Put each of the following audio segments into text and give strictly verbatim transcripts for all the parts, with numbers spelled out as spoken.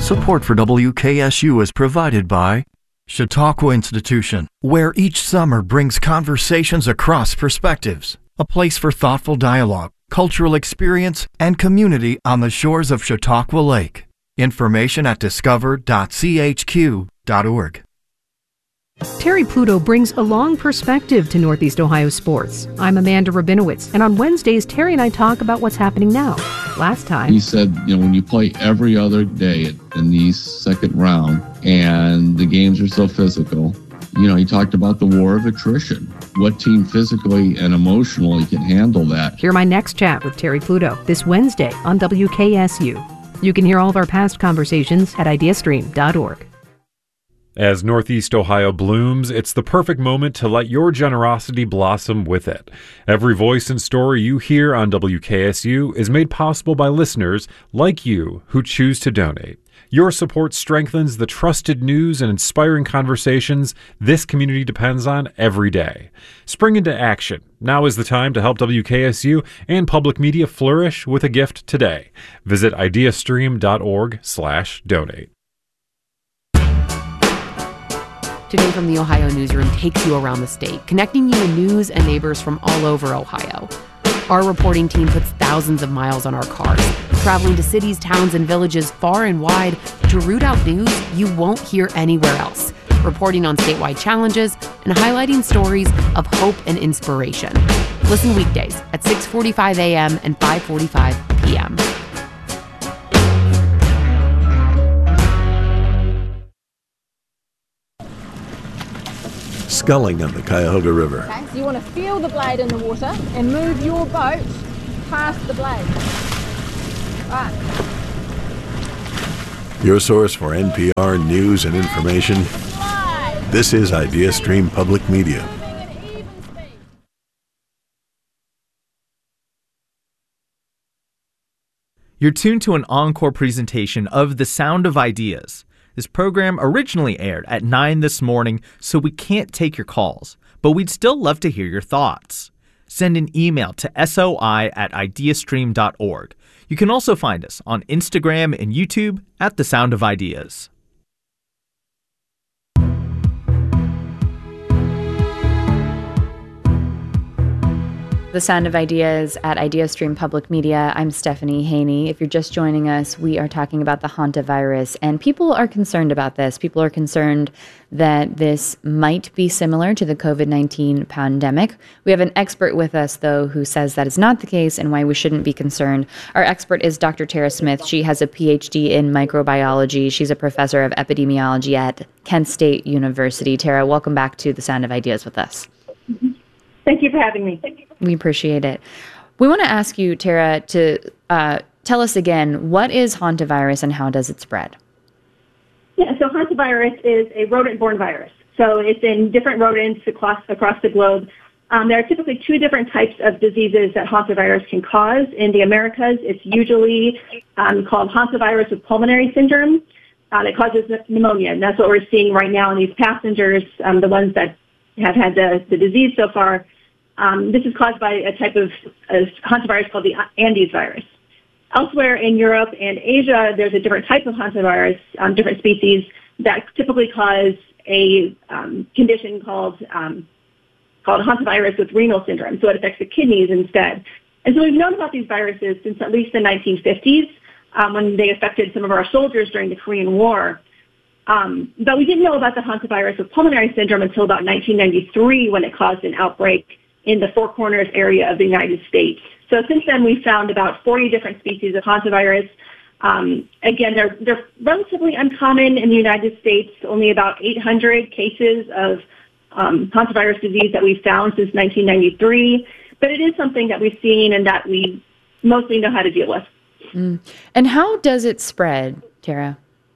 Support for W K S U is provided by Chautauqua Institution, where each summer brings conversations across perspectives, a place for thoughtful dialogue, cultural experience, and community on the shores of Chautauqua Lake. Information at discover dot c h q dot org. Terry Pluto brings a long perspective to Northeast Ohio sports. I'm Amanda Rabinowitz, and on Wednesdays, Terry and I talk about what's happening now. Last time, he said, you know, when you play every other day in the second round and the games are so physical, you know, he talked about the war of attrition. What team physically and emotionally can handle that? Hear my next chat with Terry Pluto this Wednesday on W K S U. You can hear all of our past conversations at ideastream dot org. As Northeast Ohio blooms, it's the perfect moment to let your generosity blossom with it. Every voice and story you hear on W K S U is made possible by listeners like you who choose to donate. Your support strengthens the trusted news and inspiring conversations this community depends on every day. Spring into action. Now is the time to help W K S U and public media flourish with a gift today. Visit ideastream dot org slash donate. Today from the Ohio Newsroom takes you around the state, connecting you to news and neighbors from all over Ohio. Our reporting team puts thousands of miles on our cars, traveling to cities, towns, and villages far and wide to root out news you won't hear anywhere else, reporting on statewide challenges and highlighting stories of hope and inspiration. Listen weekdays at six forty-five a.m. and five forty-five p.m. Sculling on the Cuyahoga River. Okay, so you want to feel the blade in the water and move your boat past the blade. Right. Your source for N P R news and information. This is IdeaStream Public Media. You're tuned to an encore presentation of The Sound of Ideas. This program originally aired at nine this morning, so we can't take your calls, but we'd still love to hear your thoughts. Send an email to soi at ideastream dot org. You can also find us on Instagram and YouTube at The Sound of Ideas. The Sound of Ideas at IdeaStream Public Media. I'm Stephanie Haney. If you're just joining us, we are talking about the hantavirus, and people are concerned about this. People are concerned that this might be similar to the covid nineteen pandemic. We have an expert with us, though, who says that is not the case and why we shouldn't be concerned. Our expert is Doctor Tara Smith. She has a P H D in microbiology. She's a professor of epidemiology at Kent State University. Tara, welcome back to The Sound of Ideas with us. Mm-hmm. Thank you for having me. We appreciate it. We want to ask you, Tara, to uh, tell us again, what is hantavirus and how does it spread? Yeah, so hantavirus is a rodent-borne virus. So it's in different rodents across, across the globe. Um, there are typically two different types of diseases that hantavirus can cause. In the Americas, it's usually um, called hantavirus with pulmonary syndrome. Uh, it causes pneumonia, and that's what we're seeing right now in these passengers, um, the ones that have had the, the disease so far. Um, this is caused by a type of a hantavirus called the Andes virus. Elsewhere in Europe and Asia, there's a different type of hantavirus, um, different species that typically cause a um, condition called um, called hantavirus with renal syndrome. So it affects the kidneys instead. And so we've known about these viruses since at least the nineteen fifties, um, when they affected some of our soldiers during the Korean War. Um, but we didn't know about the hantavirus with pulmonary syndrome until about nineteen ninety-three, when it caused an outbreak in the Four Corners area of the United States. So since then, we've found about forty different species of hantavirus. Um, again, they're, they're relatively uncommon in the United States, only about eight hundred cases of um, hantavirus disease that we've found since nineteen ninety-three. But it is something that we've seen and that we mostly know how to deal with. Mm. And how does it spread, Tara?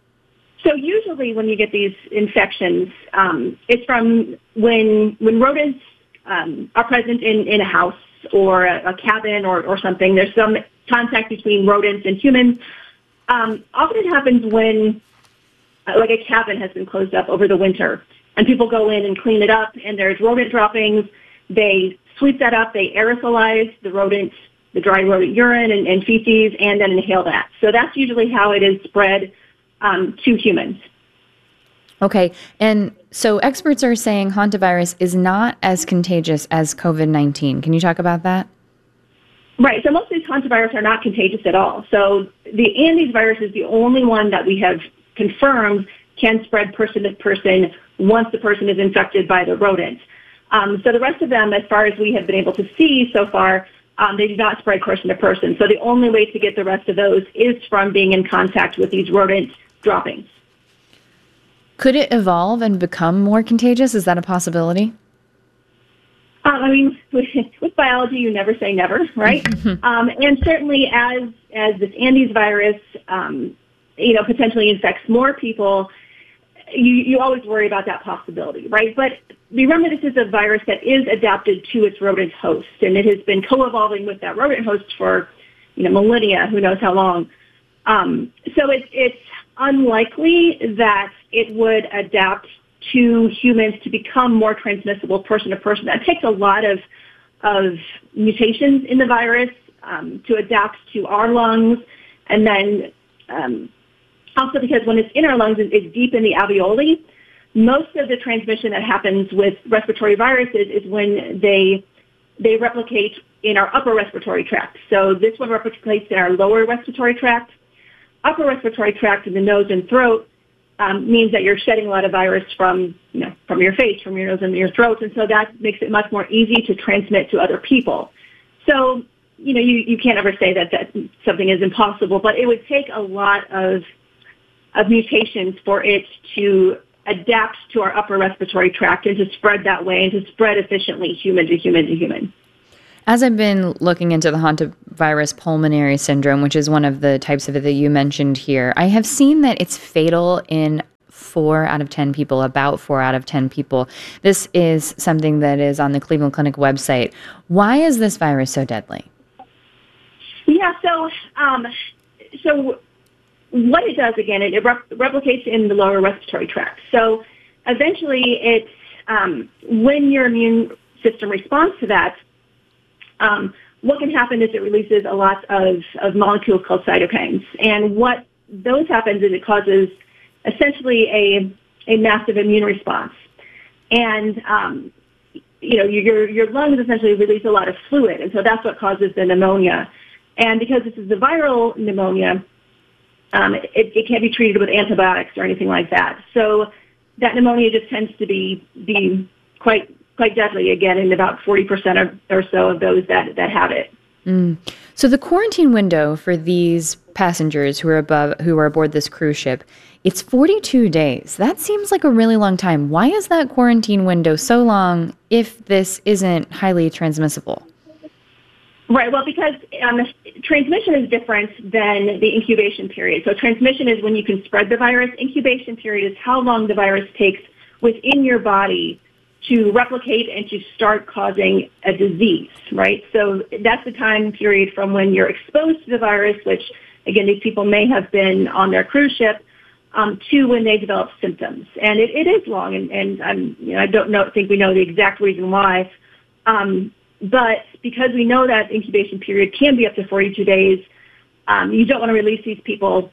So usually when you get these infections, um, it's from when when rodents um, are present in, in a house or a, a cabin or, or something. There's some contact between rodents and humans. Um, often it happens when, uh, like, a cabin has been closed up over the winter, and people go in and clean it up, and there's rodent droppings. They sweep that up. They aerosolize the rodent, the dry rodent urine and, and feces, and then inhale that. So that's usually how it is spread. um, to humans. Okay, and so experts are saying hantavirus is not as contagious as COVID nineteen. Can you talk about that? Right, so most of these hantavirus are not contagious at all. So the Andes virus is the only one that we have confirmed can spread person to person once the person is infected by the rodent. Um, so the rest of them, as far as we have been able to see so far, um, they do not spread person to person. So the only way to get the rest of those is from being in contact with these rodent droppings. Could it evolve and become more contagious? Is that a possibility? Um, I mean, with, with biology, you never say never, right? um, and certainly as as this Andes virus, um, you know, potentially infects more people, you, you always worry about that possibility, right? But remember, this is a virus that is adapted to its rodent host, and it has been co-evolving with that rodent host for, you know, millennia, who knows how long. Um, so it's it's unlikely that it would adapt to humans to become more transmissible person to person. That takes a lot of of mutations in the virus um, to adapt to our lungs, and then um, also because when it's in our lungs, it's deep in the alveoli. Most of the transmission that happens with respiratory viruses is when they they replicate in our upper respiratory tract. So this one replicates in our lower respiratory tract. Upper respiratory tract in the nose and throat um, means that you're shedding a lot of virus from, you know, from your face, from your nose and your throat, and so that makes it much more easy to transmit to other people. So, you know, you, you can't ever say that, that something is impossible, but it would take a lot of of mutations for it to adapt to our upper respiratory tract and to spread that way and to spread efficiently human to human to human. As I've been looking into the hantavirus pulmonary syndrome, which is one of the types of it that you mentioned here, I have seen that it's fatal in four out of ten people, about four out of ten people. This is something that is on the Cleveland Clinic website. Why is this virus so deadly? Yeah, so um, so what it does, again, it, it rep- replicates in the lower respiratory tract. So eventually it's, um, when your immune system responds to that, Um, what can happen is it releases a lot of, of molecules called cytokines. And what those happens is it causes essentially a, a massive immune response. And, um, you know, your, your lungs essentially release a lot of fluid. And so that's what causes the pneumonia. And because this is a viral pneumonia, um, it, it can't be treated with antibiotics or anything like that. So that pneumonia just tends to be, be quite quite deadly, again, in about forty percent or, or so of those that, that have it. Mm. So the quarantine window for these passengers who are above, who are aboard this cruise ship, it's forty-two days. That seems like a really long time. Why is that quarantine window so long if this isn't highly transmissible? Right. Well, because um, transmission is different than the incubation period. So transmission is when you can spread the virus. Incubation period is how long the virus takes within your body to replicate and to start causing a disease, right? So that's the time period from when you're exposed to the virus, which, again, these people may have been on their cruise ship, um, to when they develop symptoms. And it, it is long, and, and I'm, you know, I don't know, think we know the exact reason why. Um, but because we know that incubation period can be up to forty-two days, um, you don't want to release these people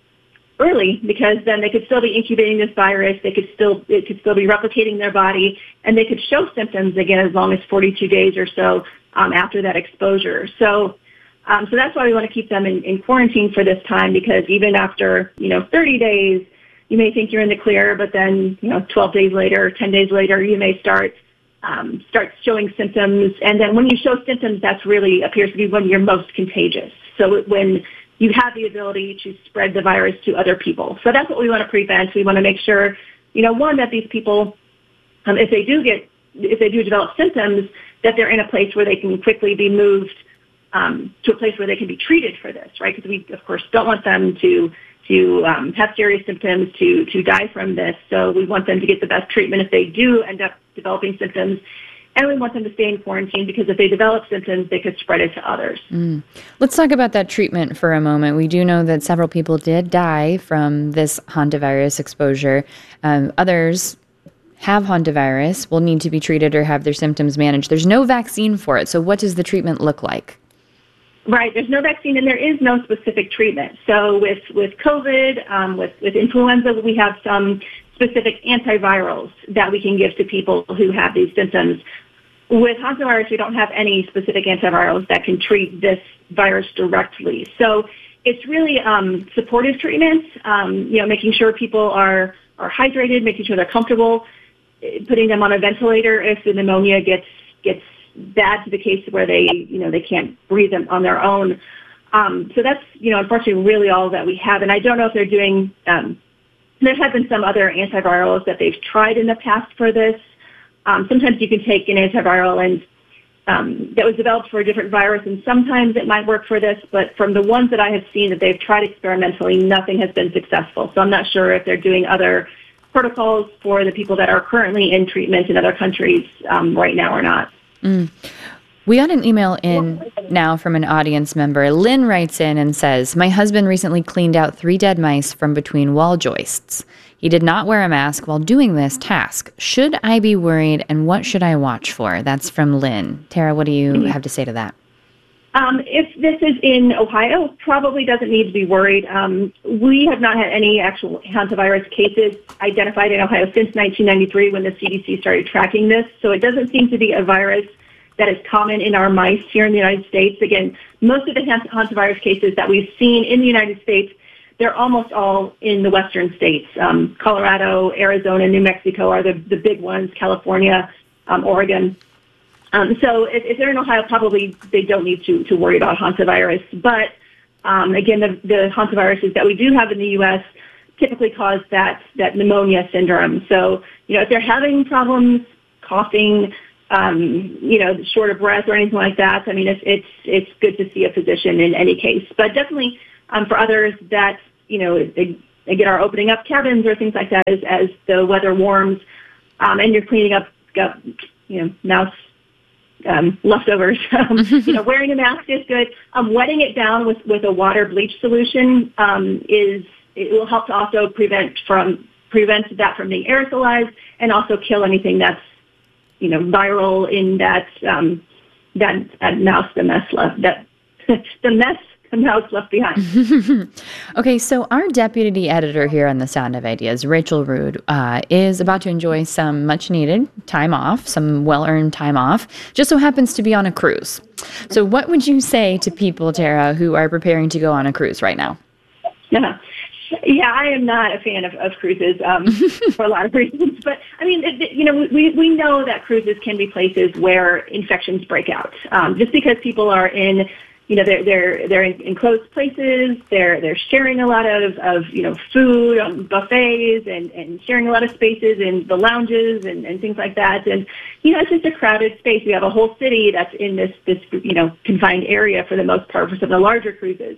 early, because then they could still be incubating this virus, they could still it could still be replicating their body, and they could show symptoms again as long as forty-two days or so um, after that exposure. So, um, so that's why we want to keep them in, in quarantine for this time, because even after you know thirty days, you may think you're in the clear, but then you know twelve days later, ten days later, you may start um, start showing symptoms, and then when you show symptoms, that's really appears to be when you're most contagious. So when you have the ability to spread the virus to other people. So that's what we want to prevent. We want to make sure, you know, one, that these people, um, if they do get, if they do develop symptoms, that they're in a place where they can quickly be moved um, to a place where they can be treated for this, right? Because we, of course, don't want them to to um, have serious symptoms, to to die from this. So we want them to get the best treatment if they do end up developing symptoms. And we want them to stay in quarantine, because if they develop symptoms, they could spread it to others. Mm. Let's talk about that treatment for a moment. We do know that several people did die from this hantavirus exposure. Um, others have hantavirus, will need to be treated or have their symptoms managed. There's no vaccine for it. So what does the treatment look like? Right. There's no vaccine, and there is no specific treatment. So with, with COVID, um, with, with influenza, we have some specific antivirals that we can give to people who have these symptoms. With hantavirus, we don't have any specific antivirals that can treat this virus directly. So it's really um, supportive treatments, um, you know, making sure people are, are hydrated, making sure they're comfortable, putting them on a ventilator if the pneumonia gets gets bad to the case where they, you know, they can't breathe them on their own. Um, so that's, you know, unfortunately really all that we have. And I don't know if they're doing, um, there have been some other antivirals that they've tried in the past for this. Um, sometimes you can take an antiviral and um, that was developed for a different virus, and sometimes it might work for this, but from the ones that I have seen that they've tried experimentally, nothing has been successful. So I'm not sure if they're doing other protocols for the people that are currently in treatment in other countries um, right now or not. Mm. We got an email in now from an audience member. Lynn writes in and says, my husband recently cleaned out three dead mice from between wall joists. He did not wear a mask while doing this task. Should I be worried, and what should I watch for? That's from Lynn. Tara, what do you have to say to that? Um, if this is in Ohio, probably doesn't need to be worried. Um, we have not had any actual hantavirus cases identified in Ohio since nineteen ninety-three when the C D C started tracking this. So it doesn't seem to be a virus that is common in our mice here in the United States. Again, most of the hantavirus cases that we've seen in the United States, they're almost all in the western states. Um, Colorado, Arizona, New Mexico are the, the big ones, California, um, Oregon. Um, so if, if they're in Ohio, probably they don't need to, to worry about hantavirus. But um, again, the, the hantaviruses that we do have in the U S typically cause that, that pneumonia syndrome. So, you know, if they're having problems, coughing, um, you know, short of breath or anything like that, I mean, it's, it's, it's good to see a physician in any case. But definitely um, for others that, you know, they, they get our opening up cabins or things like that as, as the weather warms um, and you're cleaning up, up you know, mouse Um, leftovers. Um, you know, wearing a mask is good. Um, wetting it down with, with a water bleach solution um, is it will help to also prevent from prevent that from being aerosolized and also kill anything that's you know viral in that um, that, that mouse the mess left that the mess the mouse left behind. Okay, so our deputy editor here on The Sound of Ideas, Rachel Rood, uh, is about to enjoy some much-needed time off, some well-earned time off, just so happens to be on a cruise. So what would you say to people, Tara, who are preparing to go on a cruise right now? Yeah, yeah I am not a fan of, of cruises um, for a lot of reasons. But, I mean, it, you know, we, we know that cruises can be places where infections break out. Um, just because people are in You know, they're they're they're in enclosed places. They're they're sharing a lot of, of you know food, um, buffets, and, and sharing a lot of spaces in the lounges and, and things like that. And you know, it's just a crowded space. We have a whole city that's in this this you know confined area for the most part for some of the larger cruises.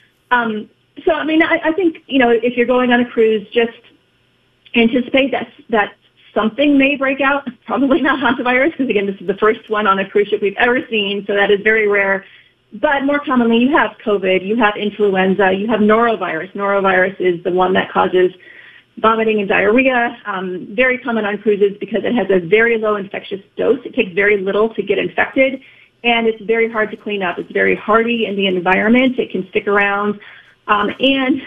Um, so I mean, I, I think you know if you're going on a cruise, just anticipate that that something may break out. Probably not hantavirus because again, this is the first one on a cruise ship we've ever seen, so that is very rare. But more commonly, you have COVID, you have influenza, you have norovirus. Norovirus is the one that causes vomiting and diarrhea, um, very common on cruises because it has a very low infectious dose. It takes very little to get infected, and it's very hard to clean up. It's very hardy in the environment. It can stick around, um, and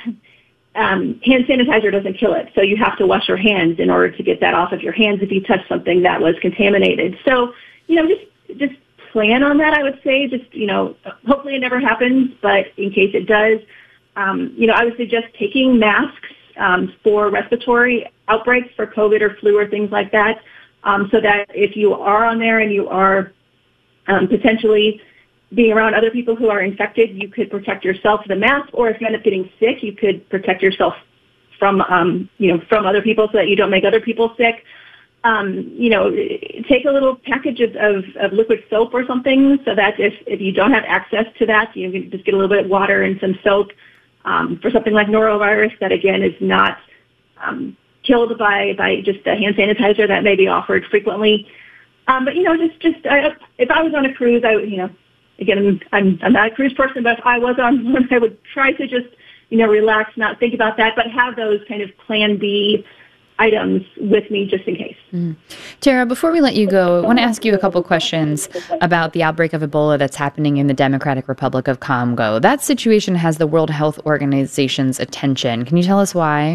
um, hand sanitizer doesn't kill it. So you have to wash your hands in order to get that off of your hands if you touch something that was contaminated. So, you know, just just plan on that, I would say. Just, you know, hopefully it never happens, but in case it does, um, you know, I would suggest taking masks um, for respiratory outbreaks for COVID or flu or things like that, um, so that if you are on there and you are um, potentially being around other people who are infected, you could protect yourself with a mask, or if you end up getting sick, you could protect yourself from, um, you know, from other people so that you don't make other people sick. Um, you know, take a little package of, of, of liquid soap or something so that if, if you don't have access to that, you can just get a little bit of water and some soap um, for something like norovirus that, again, is not um, killed by, by just the hand sanitizer that may be offered frequently. Um, but, you know, just, just I, if I was on a cruise, I would, you know, again, I'm, I'm not a cruise person, but if I was on one, I would try to just, you know, relax, not think about that, but have those kind of plan B items with me just in case. Mm. Tara, before we let you go, I want to ask you a couple questions about the outbreak of Ebola that's happening in the Democratic Republic of Congo. That situation has the World Health Organization's attention. Can you tell us why?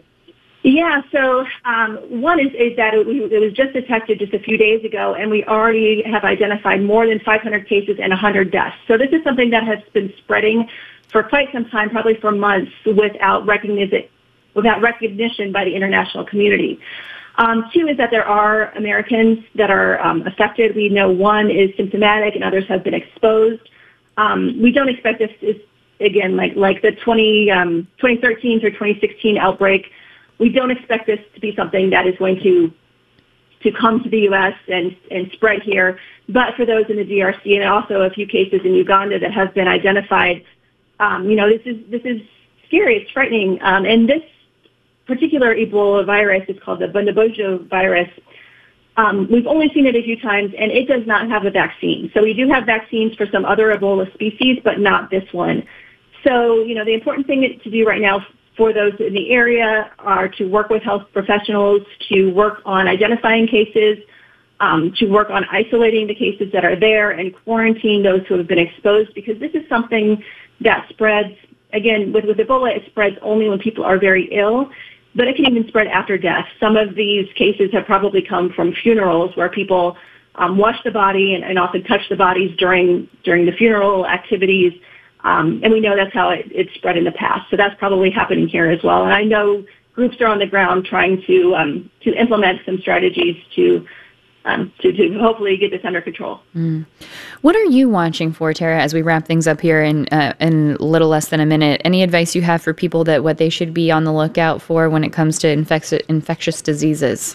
Yeah, so um, one is, is that it, it was just detected just a few days ago, and we already have identified more than five hundred cases and one hundred deaths. So this is something that has been spreading for quite some time, probably for months, without recognition, without recognition by the international community. Um, two is that there are Americans that are um, affected. We know one is symptomatic and others have been exposed. Um, we don't expect this, is, again, like, like the twenty, um, twenty thirteen through twenty sixteen outbreak. We don't expect this to be something that is going to to come to the U S and, and spread here. But for those in the D R C and also a few cases in Uganda that have been identified, um, you know, this is this is scary. It's frightening. Um, and this particular Ebola virus is called the Bundibugyo virus. Um, we've only seen it a few times, and it does not have a vaccine. So we do have vaccines for some other Ebola species, but not this one. So, you know, the important thing to do right now for those in the area are to work with health professionals, to work on identifying cases, um, to work on isolating the cases that are there and quarantine those who have been exposed, because this is something that spreads, again, with, with Ebola, it spreads only when people are very ill, but it can even spread after death. Some of these cases have probably come from funerals where people um, wash the body and, and often touch the bodies during during the funeral activities. Um, and we know that's how it, it spread in the past. So that's probably happening here as well. And I know groups are on the ground trying to um, to implement some strategies to, um, to to hopefully get this under control. Mm. What are you watching for, Tara, as we wrap things up here in uh, in a little less than a minute? Any advice you have for people that what they should be on the lookout for when it comes to infectious infectious diseases?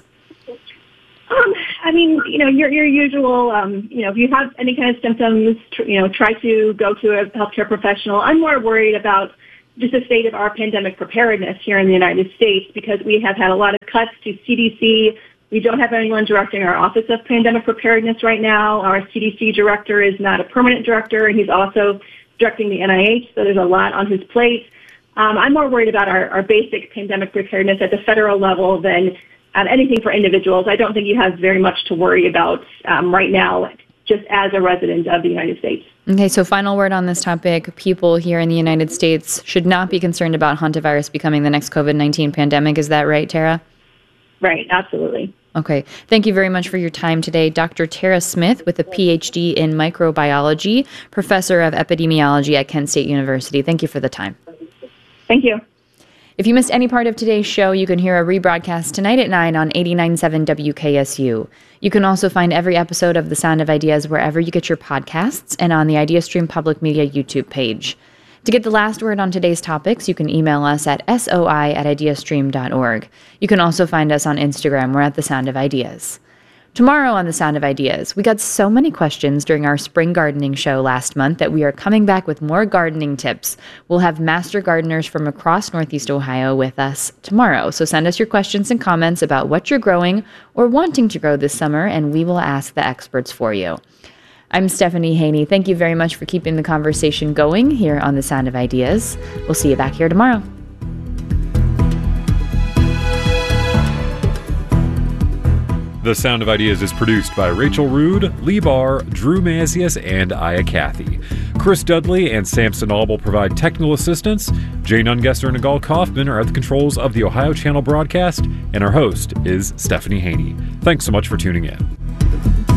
Um, I mean, you know, your your usual, um, you know, if you have any kind of symptoms, tr- you know, try to go to a healthcare professional. I'm more worried about just the state of our pandemic preparedness here in the United States, because we have had a lot of cuts to C D C. We don't have anyone directing our Office of Pandemic Preparedness right now. Our C D C director is not a permanent director, and he's also directing the N I H, so there's a lot on his plate. Um, I'm more worried about our, our basic pandemic preparedness at the federal level than Um, anything for individuals. I don't think you have very much to worry about um, right now, just as a resident of the United States. Okay, so final word on this topic. People here in the United States should not be concerned about hantavirus becoming the next COVID nineteen pandemic. Is that right, Tara? Right, absolutely. Okay. Thank you very much for your time today. Doctor Tara Smith with a P H D in microbiology, professor of epidemiology at Kent State University. Thank you for the time. Thank you. If you missed any part of today's show, you can hear a rebroadcast tonight at nine on eighty-nine point seven W K S U. You can also find every episode of The Sound of Ideas wherever you get your podcasts and on the IdeaStream Public Media YouTube page. To get the last word on today's topics, you can email us at soi at ideastream dot org. You can also find us on Instagram. We're at The Sound of Ideas. Tomorrow on The Sound of Ideas, we got so many questions during our spring gardening show last month that we are coming back with more gardening tips. We'll have master gardeners from across Northeast Ohio with us tomorrow. So send us your questions and comments about what you're growing or wanting to grow this summer, and we will ask the experts for you. I'm Stephanie Haney. Thank you very much for keeping the conversation going here on The Sound of Ideas. We'll see you back here tomorrow. The Sound of Ideas is produced by Rachel Rood, Lee Barr, Drew Mazius, and Aya Cathy. Chris Dudley and Samson Auble provide technical assistance. Jane Ungesser and Nagal Kaufman are at the controls of the Ohio Channel broadcast, and our host is Stephanie Haney. Thanks so much for tuning in.